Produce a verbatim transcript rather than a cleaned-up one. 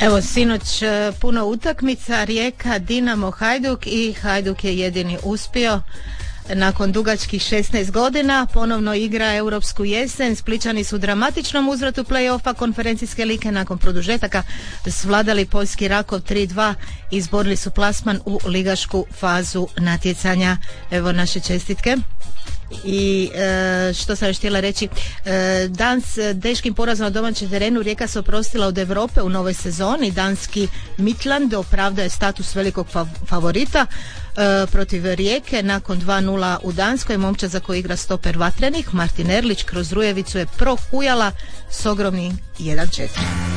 Evo, sinoć e, puno utakmica, Rijeka, Dinamo, Hajduk i Hajduk je jedini uspio. Nakon dugačkih šesnaest godina ponovno igra europsku jesen. Splićani su u dramatičnom uzvratu play-offa konferencijske lige nakon produžetaka svladali poljski Rakov tri dva i izborili su plasman u ligašku fazu natjecanja. Evo naše čestitke. I e, što sam još htjela reći, e, dan s teškim porazom na domaćem terenu Rijeka se oprostila od Europe u novoj sezoni. Danski Midtjylland opravdaje status velikog fav- favorita e, protiv Rijeke nakon dva nula u Danskoj. Momčad za koji igra stoper Vatrenih Martin Erlić kroz Rujevicu je prohujala s ogromnim jedan četiri.